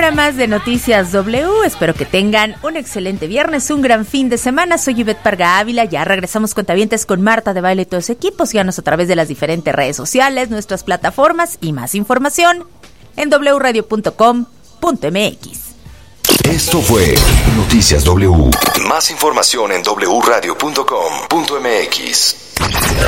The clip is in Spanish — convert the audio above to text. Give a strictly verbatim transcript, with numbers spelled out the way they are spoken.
hora más de Noticias W. Espero que tengan un excelente viernes, un gran fin de semana. Soy Ivette Parga Ávila. Ya regresamos Cuentavientes con Marta de Baile y todo su equipo. Síganos a través de las diferentes redes sociales, nuestras plataformas y más información en doble u radio punto com punto m x. Esto fue Noticias W. Más información en doble u radio punto com punto m x.